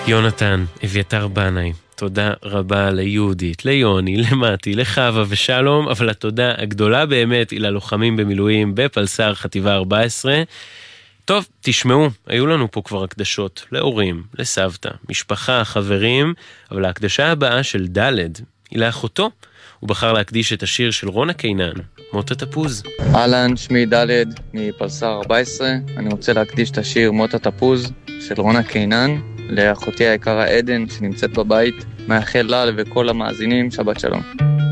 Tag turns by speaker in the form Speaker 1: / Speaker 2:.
Speaker 1: יונתן, אביתר בנאי, תודה רבה ליהודית, ליוני, למתי, לחווה ושלום, אבל התודה הגדולה באמת היא ללוחמים במילואים בפלס"ר חטיבה 14. טוב, תשמעו, היו לנו פה כבר הקדשות להורים, לסבתא, משפחה, חברים, אבל ההקדשה הבאה של דלד היא לאחותו. הוא בחר להקדיש את השיר של רונה קינן, מות התפוז.
Speaker 2: אהלן, שמי דלד מפלס"ר 14. אני רוצה להקדיש את השיר מות התפוז של רונה קינן לאחותי היקרה עדן שנמצאת בבית. מאחל לה וכל המאזינים שבת שלום.